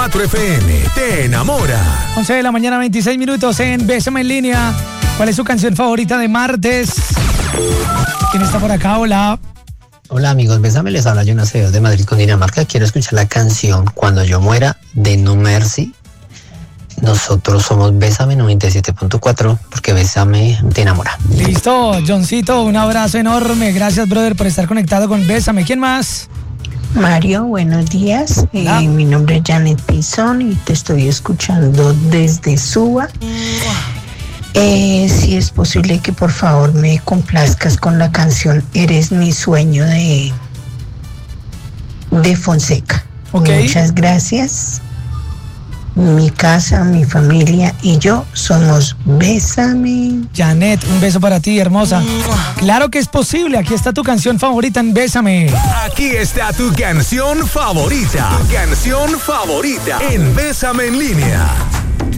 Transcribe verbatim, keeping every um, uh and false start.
cuatro F M te enamora. once de la mañana, veintiséis minutos en Bésame en línea. ¿Cuál es su canción favorita de martes? ¿Quién está por acá? Hola. Hola amigos, Bésame, les habla Jonas Acevedo de Madrid con Dinamarca. Quiero escuchar la canción Cuando yo muera de No Mercy. Nosotros somos Bésame noventa y siete punto cuatro porque Bésame te enamora. Listo, Johncito, un abrazo enorme. Gracias, brother, por estar conectado con Bésame. ¿Quién más? Mario, buenos días. Eh, mi nombre es Janet Pizón y te estoy escuchando desde Suba. Eh, si es posible que por favor me complazcas con la canción Eres mi sueño de, de Fonseca. Okay. Muchas gracias. Mi casa, mi familia y yo somos Bésame. Janet, un beso para ti, hermosa. Claro que es posible. Aquí está tu canción favorita en Bésame. Aquí está tu canción favorita. Tu canción favorita en Bésame en línea.